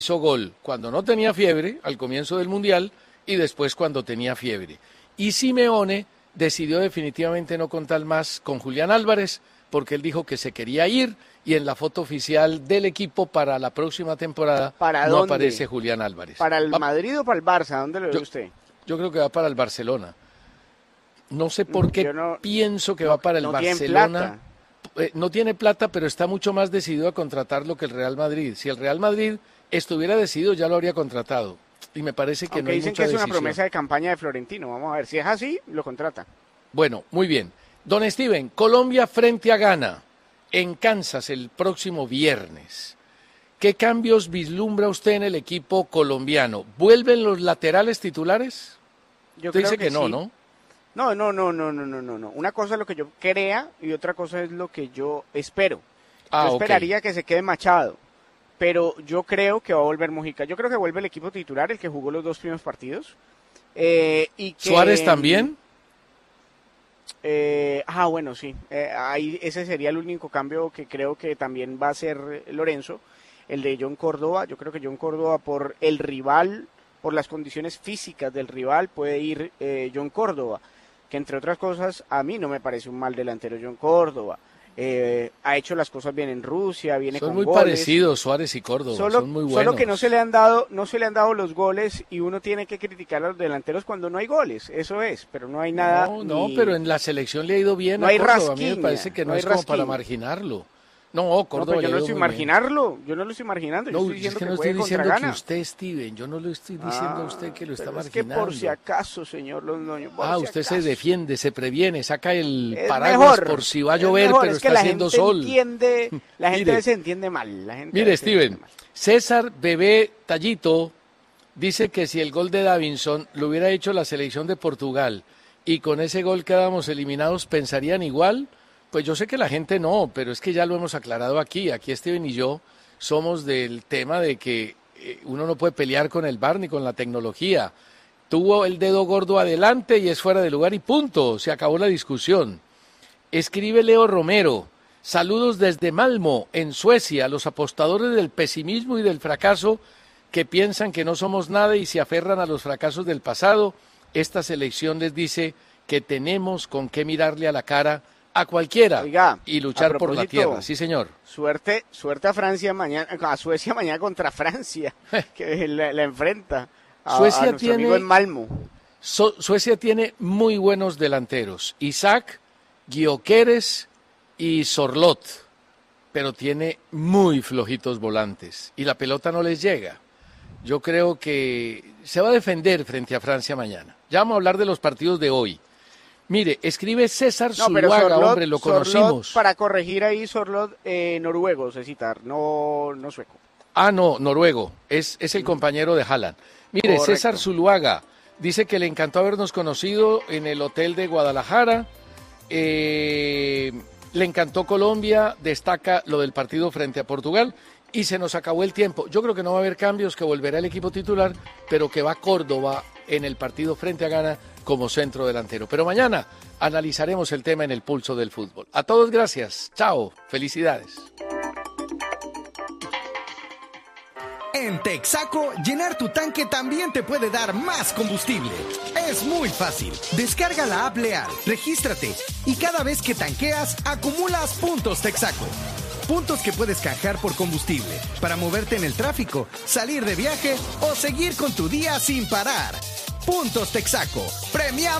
hizo gol cuando no tenía fiebre, al comienzo del Mundial, y después cuando tenía fiebre. Y Simeone decidió definitivamente no contar más con Julián Álvarez, porque él dijo que se quería ir, y en la foto oficial del equipo para la próxima temporada no aparece Julián Álvarez. ¿Para el Madrid o para el Barça? ¿Dónde lo ve usted? Yo creo que va para el Barcelona. No sé por qué pienso que va para el Barcelona. No tiene plata, pero está mucho más decidido a contratarlo que el Real Madrid. Si el Real Madrid estuviera decidido, ya lo habría contratado. Y me parece que no hay mucha decisión. Dicen que es una promesa de campaña de Florentino. Vamos a ver, si es así, lo contrata. Bueno, muy bien. Don Steven, Colombia frente a Ghana en Kansas el próximo viernes. ¿Qué cambios vislumbra usted en el equipo colombiano? ¿Vuelven los laterales titulares? Yo creo dice que no, sí. ¿no? No. Una cosa es lo que yo crea y otra cosa es lo que yo espero. Yo esperaría que se quede Machado, pero yo creo que va a volver Mujica. Yo creo que vuelve el equipo titular, el que jugó los 2 primeros partidos. Y que, ¿Suárez también? Bueno, sí. Ahí ese sería el único cambio que creo que también va a ser Lorenzo, el de John Córdoba. Yo creo que John Córdoba, por el rival, por las condiciones físicas del rival, puede ir John Córdoba, que entre otras cosas a mí no me parece un mal delantero John Córdoba. Ha hecho las cosas bien en Rusia, viene con goles. Son muy parecidos Suárez y Córdoba, son muy buenos. Solo que no se le han dado los goles y uno tiene que criticar a los delanteros cuando no hay goles, eso es, pero no hay nada. No, pero en la selección le ha ido bien no a hay Córdoba, rasquiña, a mí me parece que no es como para marginarlo. No, Córdoba yo no estoy marginando, yo no estoy diciendo que puede contra Ghana. Que usted, Steven, yo no le estoy diciendo a usted que lo está marginando. Es que por si acaso, señor Londoño, usted se defiende, se previene, saca el paraguas por si va a llover, pero está haciendo sol. La gente se entiende mal. Mire, Steven, César Bebé Tallito dice que si el gol de Davinson lo hubiera hecho la selección de Portugal y con ese gol quedamos eliminados, ¿pensarían igual? Pues yo sé que la gente no, pero es que ya lo hemos aclarado aquí. Aquí Steven y yo somos del tema de que uno no puede pelear con el VAR ni con la tecnología. Tuvo el dedo gordo adelante y es fuera de lugar y punto. Se acabó la discusión. Escribe Leo Romero. Saludos desde Malmo, en Suecia, los apostadores del pesimismo y del fracaso que piensan que no somos nada y se aferran a los fracasos del pasado. Esta selección les dice que tenemos con qué mirarle a la cara a cualquiera. Oiga, y luchar por la tierra. Sí, señor. Suerte a Francia mañana, a Suecia mañana contra Francia, que la enfrenta a nuestro amigo en Malmo. Suecia tiene muy buenos delanteros, Isaac, Gyökeres y Sorloth, pero tiene muy flojitos volantes y la pelota no les llega. Yo creo que se va a defender frente a Francia mañana. Ya vamos a hablar de los partidos de hoy. Mire, escribe César Zuluaga, hombre, lo conocimos. Para corregir ahí, Sorloth, noruego, se citar, no sueco. No, noruego, es el compañero de Haaland. Mire, correcto. César Zuluaga dice que le encantó habernos conocido en el hotel de Guadalajara, le encantó Colombia, destaca lo del partido frente a Portugal y se nos acabó el tiempo. Yo creo que no va a haber cambios, que volverá el equipo titular, pero que va Córdoba en el partido frente a Ghana como centro delantero. Pero mañana analizaremos el tema en el Pulso del Fútbol. A todos gracias. Chao. Felicidades. En Texaco, llenar tu tanque también te puede dar más combustible. Es muy fácil. Descarga la app Leal, regístrate y cada vez que tanqueas, acumulas puntos Texaco. Puntos que puedes canjear por combustible para moverte en el tráfico, salir de viaje o seguir con tu día sin parar. Puntos Texaco. Premiamos